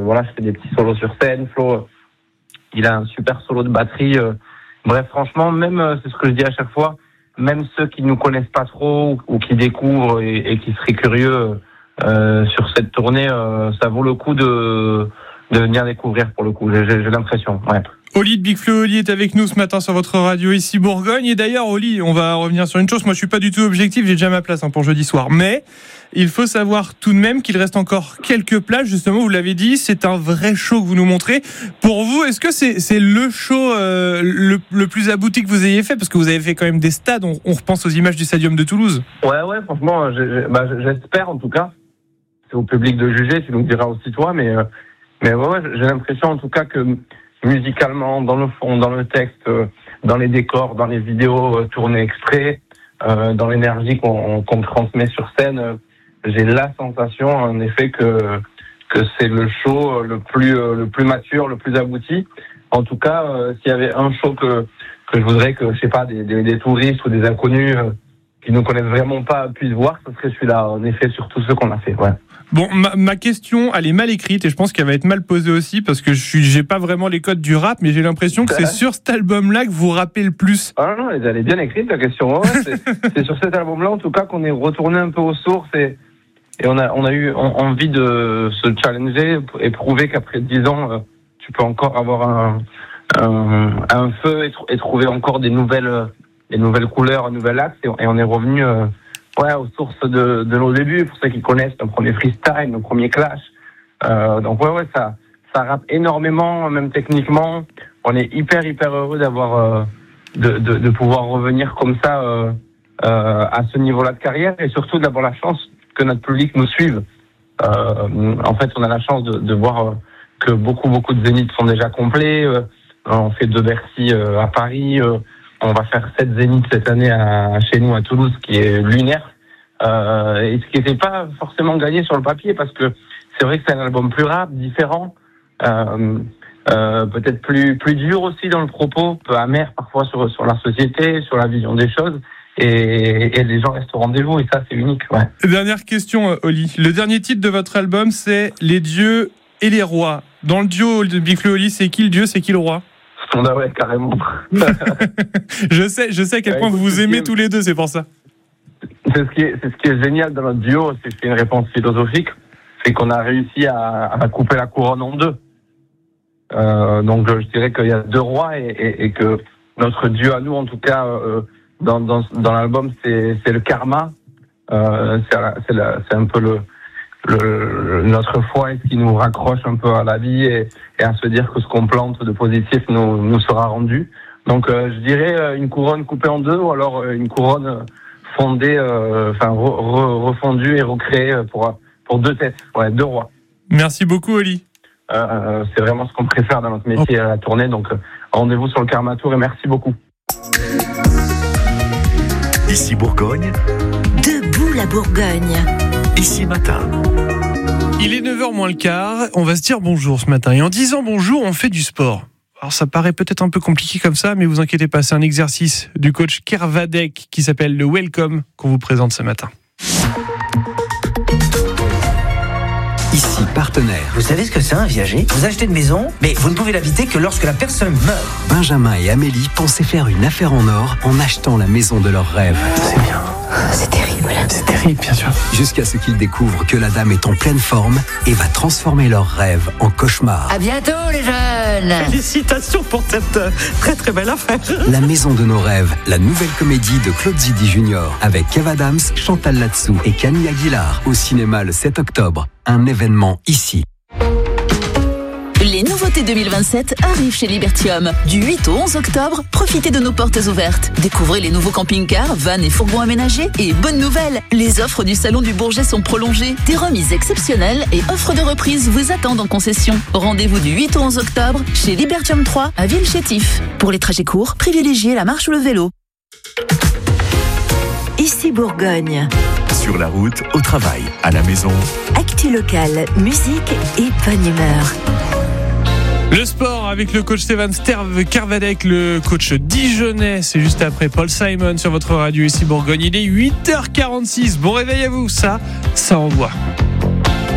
je fais des petits solos sur scène. Flo, il a un super solo de batterie. Bref, franchement, même, c'est ce que je dis à chaque fois, même ceux qui nous connaissent pas trop ou qui découvrent et qui seraient curieux sur cette tournée, ça vaut le coup de venir découvrir pour le coup. J'ai l'impression. Ouais. Oli de Big Flo Oli est avec nous ce matin sur votre radio ici Bourgogne. Et d'ailleurs, Oli, on va revenir sur une chose. Moi, je suis pas du tout objectif. J'ai déjà ma place pour jeudi soir. Mais il faut savoir tout de même qu'il reste encore quelques places. Justement, vous l'avez dit, c'est un vrai show que vous nous montrez. Pour vous, est-ce que c'est le show le plus abouti que vous ayez fait? Parce que vous avez fait quand même des stades. On repense aux images du Stadium de Toulouse. Ouais, franchement, j'espère en tout cas. C'est au public de juger. Tu nous diras aussi toi. Mais ouais, j'ai l'impression en tout cas que musicalement, dans le fond, dans le texte, dans les décors, dans les vidéos tournées exprès, dans l'énergie qu'on transmet sur scène, j'ai la sensation, en effet, que c'est le show le plus mature, le plus abouti. En tout cas, s'il y avait un show que je voudrais que, je sais pas, des touristes ou des inconnus qui ne connaissent vraiment pas puissent voir, ce serait celui-là, en effet, sur tous ceux qu'on a fait, ouais. Bon, ma question, elle est mal écrite et je pense qu'elle va être mal posée aussi parce que j'ai pas vraiment les codes du rap, mais j'ai l'impression que c'est sur cet album-là que vous rappez le plus. Ah non, elle est bien écrite, la question. Ouais, c'est sur cet album-là, en tout cas, qu'on est retourné un peu aux sources et on a eu envie de se challenger et prouver qu'après 10 ans, tu peux encore avoir un feu et trouver encore des nouvelles couleurs, un nouvel axe et on est revenu aux sources de nos débuts, pour ceux qui connaissent nos premiers freestyle, nos premiers clash. Donc ça rappe énormément, même techniquement. On est hyper heureux d'avoir de pouvoir revenir comme ça à ce niveau-là de carrière et surtout d'avoir la chance que notre public nous suive. En fait, on a la chance de voir que beaucoup de zéniths sont déjà complets. On fait 2 Bercy à Paris. On va faire 7 zéniths cette année chez nous à Toulouse, qui est lunaire. Et ce qui n'était pas forcément gagné sur le papier, parce que c'est vrai que c'est un album plus rap, différent, peut-être plus dur aussi dans le propos, peu amer parfois sur la société, sur la vision des choses. Et les gens restent au rendez-vous, et ça, c'est unique. Ouais. Dernière question, Oli. Le dernier titre de votre album, c'est Les dieux et les rois. Dans le duo de Big Flo Oli, c'est qui le dieu, c'est qui le roi? Ouais, carrément. je sais à quel point vous vous aimez tous les deux, c'est pour ça. C'est ce qui est génial dans notre duo, c'est une réponse philosophique, c'est qu'on a réussi à couper la couronne en 2. Donc je dirais qu'il y a 2 rois et que notre dieu à nous, en tout cas, dans l'album, c'est le karma. C'est un peu notre foi et ce qui nous raccroche un peu à la vie et à se dire que ce qu'on plante de positif nous sera rendu. Donc je dirais une couronne coupée en 2 ou alors une couronne fondée, refondue et recréée pour 2 têtes, 2 rois. Merci beaucoup, Oli. C'est vraiment ce qu'on préfère dans notre métier à la tournée, donc rendez-vous sur le Karma Tour et merci beaucoup. Ici Bourgogne. Debout la Bourgogne. Ici matin. Il est 9h moins le quart, on va se dire bonjour ce matin. Et en disant bonjour, on fait du sport. Alors ça paraît peut-être un peu compliqué comme ça, mais vous inquiétez pas, c'est un exercice du coach Kervadek qui s'appelle le Welcome qu'on vous présente ce matin. Ici, partenaire. Vous savez ce que c'est un viager? Vous achetez une maison, mais vous ne pouvez l'habiter que lorsque la personne meurt. Benjamin et Amélie pensaient faire une affaire en or en achetant la maison de leurs rêves. C'est bien. C'est terrible. C'est terrible, bien sûr. Jusqu'à ce qu'ils découvrent que la dame est en pleine forme et va transformer leurs rêves en cauchemar. À bientôt, les jeunes. Félicitations pour cette très très belle affaire. La maison de nos rêves, la nouvelle comédie de Claude Zidi Junior avec Kev Adams, Chantal Latsou et Camille Aguilar au cinéma le 7 octobre. Un événement ici. Les nouveautés 2027 arrivent chez Libertium. Du 8 au 11 octobre, profitez de nos portes ouvertes. Découvrez les nouveaux camping-cars, vannes et fourgons aménagés. Et bonne nouvelle, les offres du Salon du Bourget sont prolongées. Des remises exceptionnelles et offres de reprise vous attendent en concession. Rendez-vous du 8 au 11 octobre chez Libertium 3 à Villechétif. Pour les trajets courts, privilégiez la marche ou le vélo. Ici Bourgogne. Sur la route, au travail, à la maison. Actu locale, musique et bonne humeur. Le sport avec le coach Stéphane Kervadek, le coach dijonnais. C'est juste après Paul Simon sur votre radio ici Bourgogne. Il est 8h46. Bon réveil à vous, ça envoie.